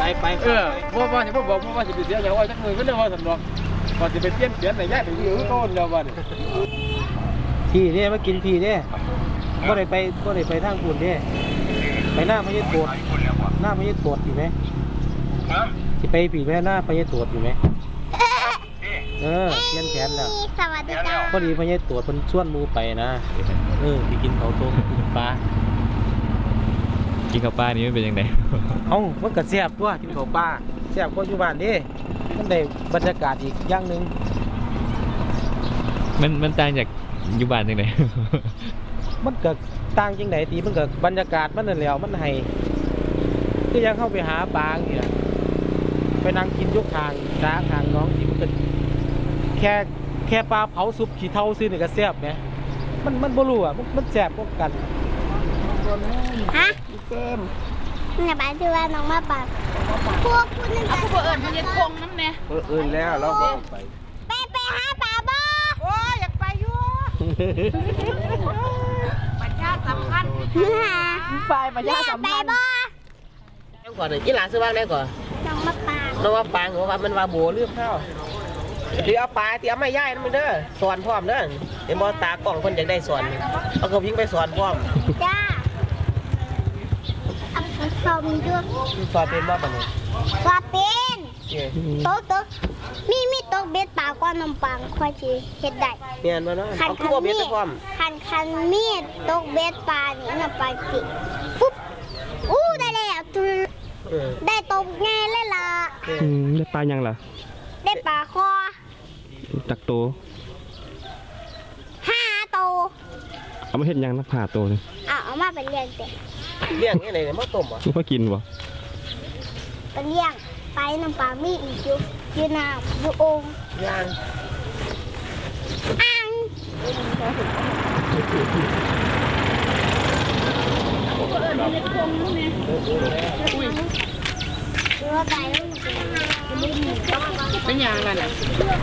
ไปเพราะว่าจะบอกว่าจะไปเสียอย่างว่าจักมือก็เรื่องว่าสำรองพอจะไปเปลี่ยนแม่ย้ายไปอยู่ต้นแล้วบ้านพี่เนี่ยมากินพี่เนี่ยก็ได้ไปทางคุณเนี่ยไปหน้าพญาโตดหน้าพญาโตดอยู่ไหมจะไปผีแม่หน้าพญาโตดอยู่ไหมเปลี่ยนแผนแล้วสวัสดีจ้าพอดีพญาโตดมันชวนมูไปนะไปกินเขาต้มกินปลากินข้าวปลานี่มันเป็นยังไงมันก็แซ่บตัวกินข้าวปลาแซ่บกว่าอยู่บ้านดิมันได้บรรยากาศอีกอย่างหนึ่งมันต่างจากอยู่บ้านยังไงมันก็ต่างจังไหนตีมันก็บรรยากาศมันนั่นแหละมันให้คือยังเข้าไปหาปลาอย่างนี้นะไปนั่งกินยกทางจ้าทางน้องที่มันก็แค่ปลาเผาซุปขี้เท่าซื้อนี่ก็แซ่บไหมมันบ่รู้อ่ะมันแซ่บพวกกันฮะเจมเนี่ยบ้านชื่อว่าน้องมาปากพวกคุณนั่นเอาพวกเอิญมันยังคงน้ำเนี่ยเอิญแล้วเราไปหาปลาบ่โอ้ยอยากไปอยู่ประชาสัมพันธ์ไปประชาสัมพันธ์แล้วก่อนเลยยี่หลานซื้อบ้างได้ก่อนน้องมาปางหรือว่ามันว่าโบเลือกข้าวตีเอาปลาตีเอาไม่ย่ายนั่นมันเด้อสอนพร้อมเด้อเห็นบอตากล่องคนอยากได้สอนเอาเขาวิ่งไปสอนพร้อมจ้าสอนด้วยสอนเป็นบ้าปะเนี่ยสอนเป็นโต๊ะมีโต๊ะเบ็ดปลาก้อนน้ำปังค่อยจีเห็ดได้เปลี่ยนมาเนาะเอาคู่เบ็ดพร้อมคันมีดโต๊ะเบ็ดปลานี่น้ำปังจิปุ๊บได้แล้วได้โต๊ะง่ายเลยล่ะได้ปลายังล่ะได้ปลาคอจักโต 5 โตเอามาเห็ดยังนักผ่าโตเลยเอามาเป็นเลี้ยงเด็กเลี้ยงนี่เลยมาต้มอ่ะมากินวะเป็นเลี้ยงไปน้ำปลามีอีกอยู่น้ำอยู่องค์ย่างอ่างเป็นยางนั่นน่ะ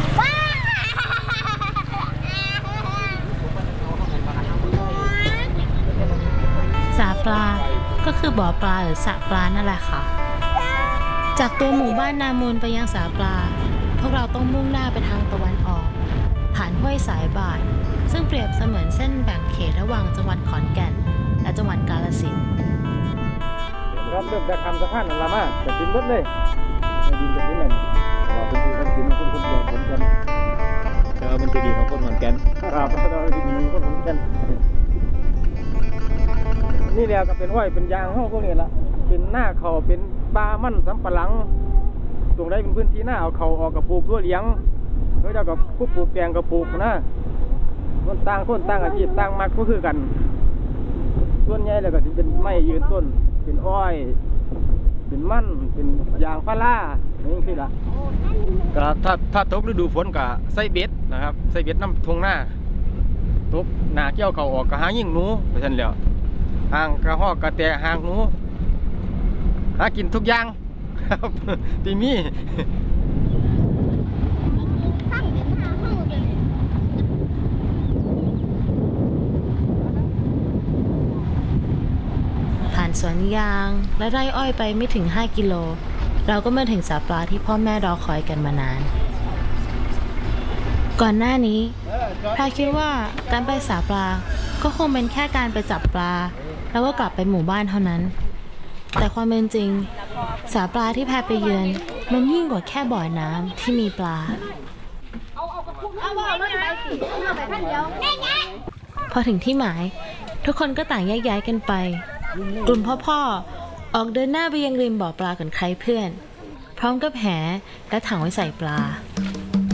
สาปลาก็คือบ่อปลาหรือสระปลานั่นแหละค่ะจากตัวหมู่บ้านนามูลไปยังสาปลาพวกเราต้องมุ่งหน้าไปทางตะวันออกผ่านห้วยสายบาทซึ่งเปรียบเสมือนเส้นแบ่งเขตระหว่างจังหวัดขอนแก่นและจังหวัดกาฬสินธุ์เริ่มจากคำสะพานนั่นละมาจะกินรถเลยจะกินอะไรเราเป็นผู้กินคนเดียวคนกันมันจะดีของคนขอนแก่นครับเราจะกินคนขอนแก่นนี่แหละก็เป็นอ้อยเป็นยางห้องพวกนี้ละเป็นหน้าเขาเป็นปลามั่นสำปะหลังตรงใดเป็นพื้นที่หน้าเอาเขาออกกับปลูกตัวเลี้ยงแล้วเจ้ากับผู้ปลูกแกงกับปลูกนะต้นต่างอาชีพต่างมักก็คือกันส่วนใหญ่แล้วก็จะเป็นไม้ยืนต้นเป็นอ้อยเป็นมั่นเป็นยางพารานี่คือละก็ถ้าตกฤดูฝนก็ใส่เบ็ดนะครับใส่เบ็ดน้ำทงหน้าตกหน้าเกี่ยวเขาออกก็หายิ่งหนูไปทันแล้วหางกระหอกกระแตหางหนูหากินทุกอย่างครับตีมี่ผ่านสวนยางและไร่อ้อยไปไม่ถึง5 กิโลเราก็มาถึงสาปลาที่พ่อแม่รอคอยกันมานานก่อนหน้านี้พาคิดว่าการไปสาปลาก็คงเป็นแค่การไปจับปลาแล้วก็กลับไปหมู่บ้านเท่านั้นแต่ความเป็นจริงสาปลาที่แพไปเยือนมันยิ่งกว่าแค่บ่อน้ำที่มีปลาพอถึงที่หมายทุกคนก็ต่างแยกย้ายกันไปกลุ่มพ่อออกเดินหน้าไปยังริมบ่อปลากันใครเพื่อนพร้อมกับแหและถังไว้ใส่ปลา